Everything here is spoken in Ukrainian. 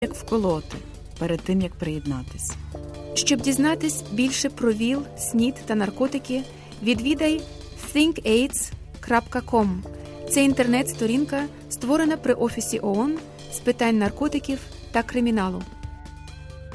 як вколоти перед тим, як приєднатись. Щоб дізнатись більше про ВІЛ, СНІД та наркотики, відвідай thinkaids.com. Це інтернет-сторінка, створена при Офісі ООН з питань наркотиків та криміналу.